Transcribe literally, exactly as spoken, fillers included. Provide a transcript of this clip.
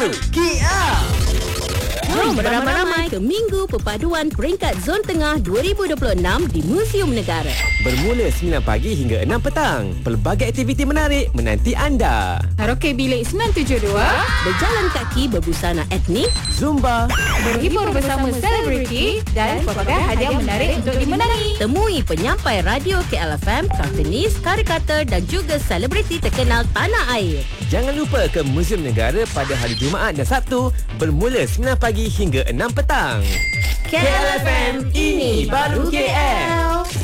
baru K L. Jom beramai-ramai ke Minggu Perpaduan Peringkat Zon Tengah dua ribu dua puluh enam di Museum Negara. Bermula sembilan pagi hingga enam petang. Pelbagai aktiviti menarik menanti anda. Karaoke bilik sembilan tujuh dua, Berjalan kaki berbusana etnik, Zumba, berhibur bersama selebriti dan pelbagai hadiah menarik untuk dimenangi. temui penyampai radio K L F M, kartunis, karikatur dan juga selebriti terkenal tanah air. jangan lupa ke Museum Negara pada hari Jumaat dan Sabtu bermula sembilan pagi hingga enam petang. K L F M, ini baru K L.